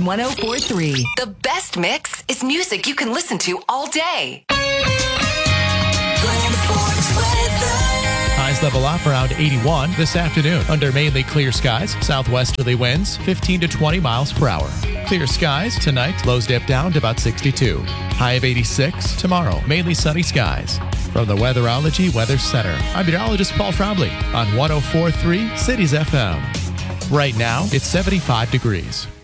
104.3. The best mix is music you can listen to all day. Highs level off around 81 this afternoon under mainly clear skies. Southwesterly winds 15 to 20 miles per hour. Clear skies tonight. Lows dip down to about 62. High of 86 tomorrow. Mainly sunny skies. From the Weatherology Weather Center, I'm meteorologist Paul Trombley on 104.3 Cities FM. Right now, it's 75 degrees.